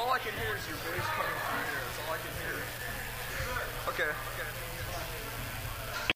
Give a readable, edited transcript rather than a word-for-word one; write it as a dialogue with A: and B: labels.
A: all I can hear is your voice coming through here. That's all I can hear. Okay.